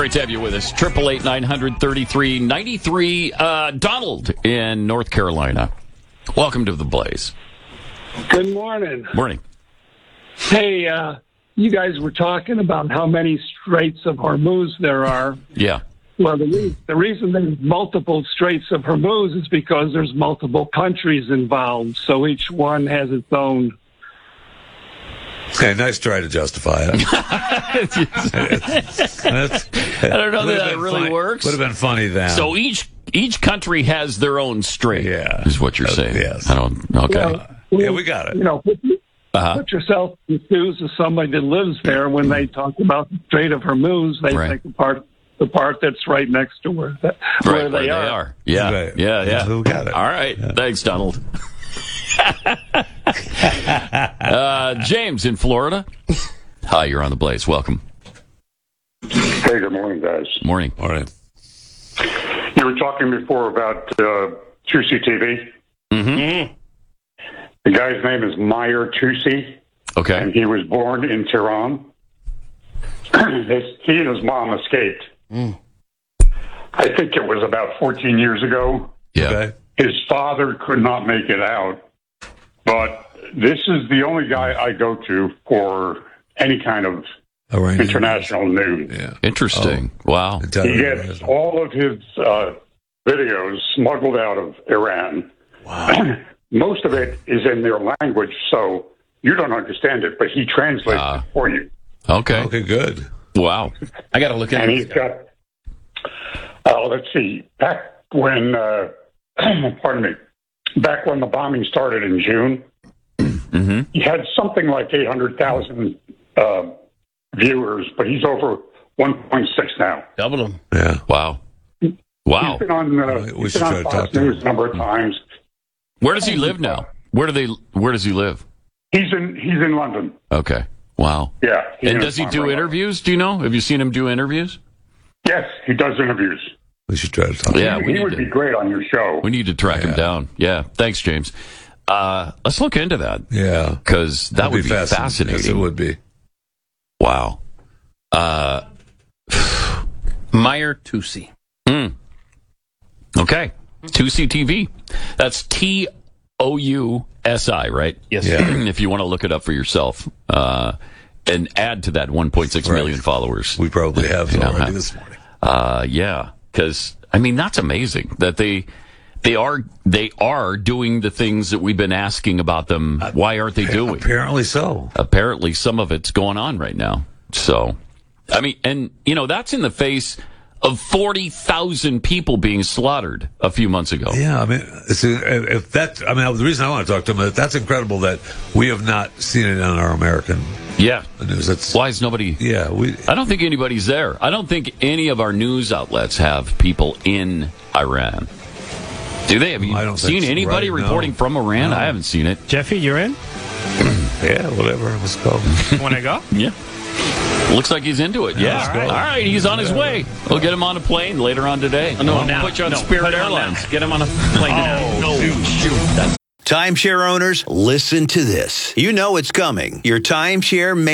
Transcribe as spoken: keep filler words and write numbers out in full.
Great to have you with us. Triple eight nine hundred thirty three ninety three. Uh, Donald in North Carolina. Welcome to the Blaze. Good morning. Morning. Hey, uh, you guys were talking about how many Straits of Hormuz there are. Yeah. Well, the, re- the reason there's multiple Straits of Hormuz is because there's multiple countries involved, so each one has its own. Okay, nice try to justify it. I don't know that that really funny. works. Would have been funny then. So each each country has their own strait. Yeah. Is what you're Uh, saying. yes. I don't. Okay. Well, yeah, we got it. You know, put, Uh-huh. put yourself in the shoes of somebody that lives there. When they talk about the Strait of Hormuz, they Right. think the part the part that's right next to where, that, Right, where they are. Yeah, Right. yeah, yeah. We got it. All right. Yeah. Thanks, Donald. uh, James in Florida. Hi, you're on the Blaze. Welcome. Hey, good morning, guys. Morning. All right. You were talking before about uh, Tusi T V. Mm-hmm. The guy's name is Meyer Tusi, Okay. and he was born in Tehran. his, he and his mom escaped. I think it was about fourteen years ago. Yeah. Okay. His father could not make it out, but this is the only guy I go to for any kind of Iranian. international news. Yeah. Interesting. Wow. He Italian gets version. all of his uh, videos smuggled out of Iran. Wow. Most of it is in their language, so you don't understand it, but he translates Ah. it for you. Okay. Okay, good. Wow. I got to look And at he's it. got, uh, let's see, back when, uh, pardon me, back when the bombing started in June, Mm-hmm. he had something like eight hundred thousand uh, viewers, but he's over one point six now. Double them. Yeah. Wow. Wow. He's been on, uh, We he's should been try on to Fox talk to News him. a number of times. Where does he live now? Where do they? Where does he live? He's in he's in London. Okay. Wow. Yeah. he's And in does he farm do right now. interviews? Do you know? Have you seen him do interviews? Yes, he does interviews. We should try to talk Yeah, to he we need would to- be great on your show. We need to track him Yeah. down. Yeah. Thanks, James. Uh, let's look into that Yeah. because that That'd would be fascinating. Yes, it would be. Wow. Uh, Meyer Tusi. mm. Okay. Tusi T V. That's T O U S I, right? Yes. Yeah. If you want to look it up for yourself uh, and add to that one point six Right. million followers. We probably have Yeah. already this morning. Uh, yeah, because I mean that's amazing that they they are they are doing the things that we've been asking about them. Why aren't they doing? Apparently so. Apparently, some of it's going on right now. So, I mean, and you know that's in the face of forty thousand people being slaughtered a few months ago. Yeah, I mean, it's, if that, I mean, the reason I want to talk to him is that's incredible that we have not seen it on our American Yeah. news. That's Why is nobody? Yeah, we. I don't think anybody's there. I don't think any of our news outlets have people in Iran. Do they? Have you I don't think seen so. anybody Right, no. reporting from Iran? No. I haven't seen it. Jeffy, you're in? Yeah, whatever it was called. Want to go? Yeah. Looks like he's into it. Yeah. let's go. All right. He's on his way. We'll get him on a plane later on today. No, We'll now. put you on no, Spirit put him on Airlines. now. Get him on a plane now. no. Shoot. That's Timeshare owners, listen to this. You know it's coming. Your timeshare may